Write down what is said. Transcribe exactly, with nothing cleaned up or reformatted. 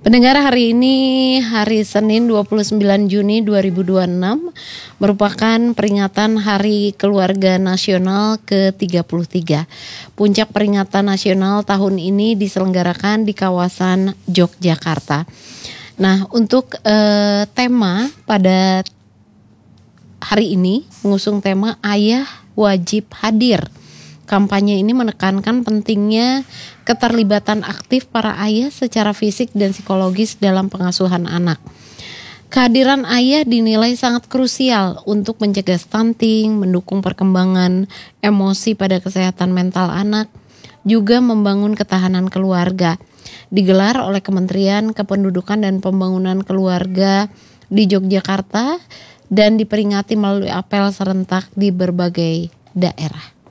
Pendengar, hari ini hari Senin dua puluh sembilan Juni dua ribu dua puluh enam merupakan peringatan Hari Keluarga Nasional ke tiga puluh tiga. Puncak peringatan nasional tahun ini diselenggarakan di kawasan Yogyakarta. Nah, untuk eh, tema pada hari ini mengusung tema Ayah Wajib Hadir. Kampanye ini menekankan pentingnya keterlibatan aktif para ayah secara fisik dan psikologis dalam pengasuhan anak. Kehadiran ayah dinilai sangat krusial untuk mencegah stunting, mendukung perkembangan emosi pada kesehatan mental anak, juga membangun ketahanan keluarga. Digelar oleh Kementerian Kependudukan dan Pembangunan Keluarga di Yogyakarta dan diperingati melalui apel serentak di berbagai daerah.